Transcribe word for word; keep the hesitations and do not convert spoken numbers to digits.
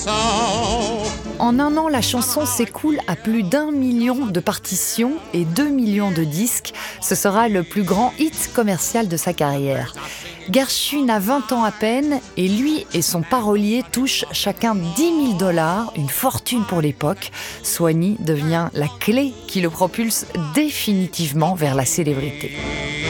En un an, la chanson s'écoule à plus d'un million de partitions et deux millions de disques. Ce sera le plus grand hit commercial de sa carrière. Gershwin a vingt ans à peine et lui et son parolier touchent chacun dix mille dollars, une fortune pour l'époque. Swanee devient la clé qui le propulse définitivement vers la célébrité.